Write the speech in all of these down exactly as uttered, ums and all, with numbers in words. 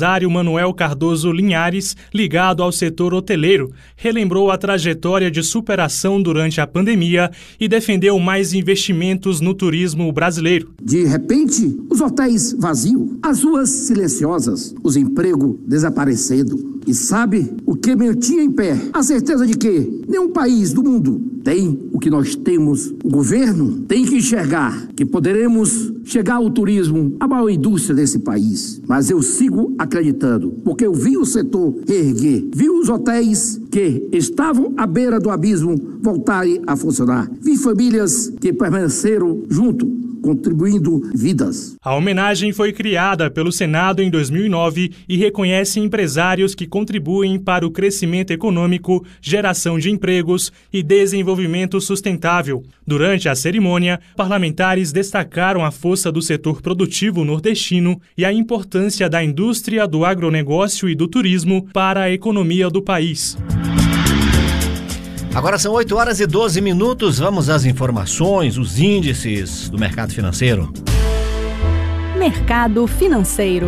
empresário Manuel Cardoso Linhares, ligado ao setor hoteleiro, relembrou a trajetória de superação durante a pandemia e defendeu mais investimentos no turismo brasileiro. De repente, os hotéis vazios, as ruas silenciosas, os empregos desaparecendo. E sabe o que me tinha em pé? A certeza de que nenhum país do mundo tem o que nós temos. O governo tem que enxergar que poderemos chegar ao turismo, a maior indústria desse país. Mas eu sigo acreditando, porque eu vi o setor reerguer, vi os hotéis que estavam à beira do abismo voltarem a funcionar. Vi famílias que permaneceram junto, contribuindo vidas. A homenagem foi criada pelo Senado em dois mil e nove e reconhece empresários que contribuem para o crescimento econômico, geração de empregos e desenvolvimento sustentável. Durante a cerimônia, parlamentares destacaram a força do setor produtivo nordestino e a importância da indústria do agronegócio e do turismo para a economia do país. Agora são oito horas e doze minutos, vamos às informações, os índices do mercado financeiro. Mercado financeiro.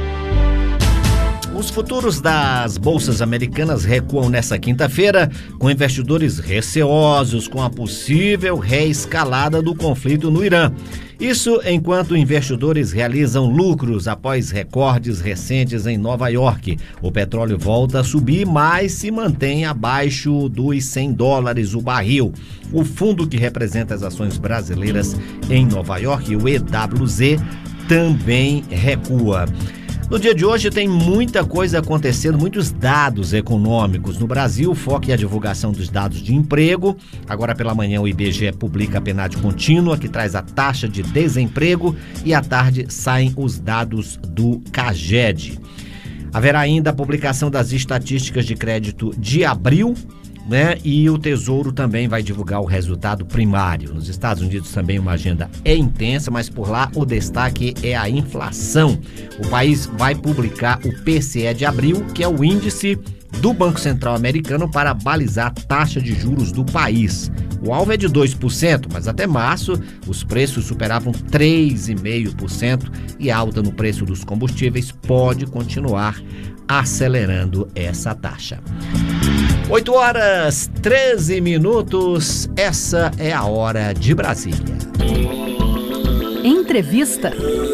Os futuros das bolsas americanas recuam nesta quinta-feira, com investidores receosos com a possível reescalada do conflito no Irã. Isso enquanto investidores realizam lucros após recordes recentes em Nova York. O petróleo volta a subir, mas se mantém abaixo dos cem dólares o barril. O fundo que representa as ações brasileiras em Nova York, o E W Z, também recua. No dia de hoje tem muita coisa acontecendo, muitos dados econômicos. No Brasil, o foco é a divulgação dos dados de emprego. Agora pela manhã o I B G E publica a P N A D contínua, que traz a taxa de desemprego, e à tarde saem os dados do CAGED. Haverá ainda a publicação das estatísticas de crédito de abril, né? E o Tesouro também vai divulgar o resultado primário. Nos Estados Unidos também uma agenda é intensa, mas por lá o destaque é a inflação. O país vai publicar o P C E de abril, que é o índice do Banco Central americano para balizar a taxa de juros do país. O alvo é de dois por cento, mas até março os preços superavam três vírgula cinco por cento e a alta no preço dos combustíveis pode continuar acelerando essa taxa. oito horas, treze minutos, essa é a hora de Brasília. Entrevista.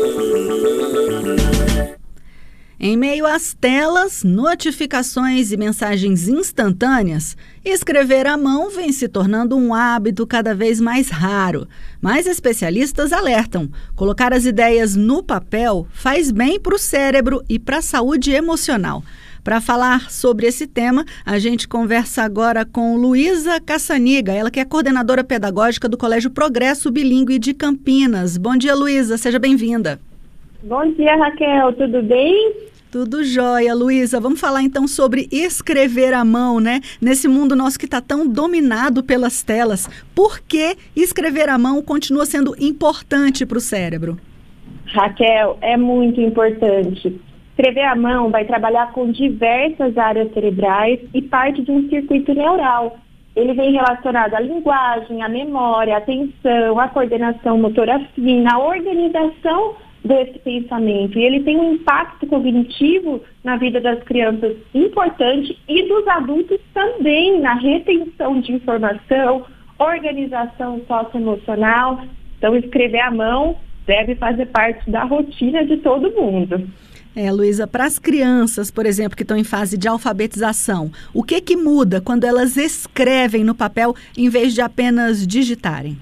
Em meio às telas, notificações e mensagens instantâneas, escrever à mão vem se tornando um hábito cada vez mais raro. Mas especialistas alertam: colocar as ideias no papel faz bem para o cérebro e para a saúde emocional. Para falar sobre esse tema, a gente conversa agora com Luísa Cassaniga, ela que é coordenadora pedagógica do Colégio Progresso Bilíngue de Campinas. Bom dia, Luísa, seja bem-vinda. Bom dia, Raquel, tudo bem? Tudo jóia, Luísa. Vamos falar então sobre escrever à mão, né? Nesse mundo nosso que está tão dominado pelas telas. Por que escrever à mão continua sendo importante para o cérebro? Raquel, é muito importante. Escrever à mão vai trabalhar com diversas áreas cerebrais e parte de um circuito neural. Ele vem relacionado à linguagem, à memória, à atenção, à coordenação motora fina, à organização desse pensamento. E ele tem um impacto cognitivo na vida das crianças importante e dos adultos também, na retenção de informação, organização socioemocional. Então, escrever à mão deve fazer parte da rotina de todo mundo. É, Luísa, para as crianças, por exemplo, que estão em fase de alfabetização, o que que muda quando elas escrevem no papel em vez de apenas digitarem?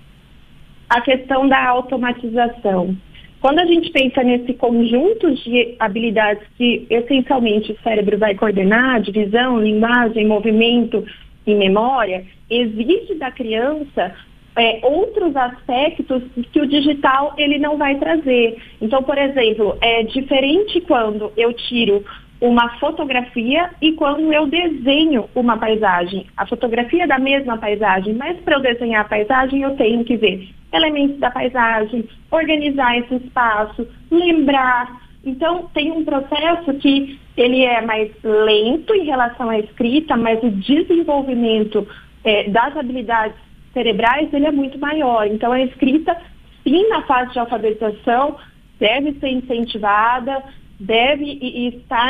A questão da automatização. Quando a gente pensa nesse conjunto de habilidades que essencialmente o cérebro vai coordenar, de visão, linguagem, movimento e memória, exige da criança É, outros aspectos que o digital ele não vai trazer. Então, por exemplo, é diferente quando eu tiro uma fotografia e quando eu desenho uma paisagem. A fotografia é da mesma paisagem, mas para eu desenhar a paisagem eu tenho que ver elementos da paisagem, organizar esse espaço, lembrar. Então, tem um processo que ele é mais lento em relação à escrita, mas o desenvolvimento é, das habilidades cerebrais, ele é muito maior. Então, a escrita, sim, na fase de alfabetização, deve ser incentivada, deve estar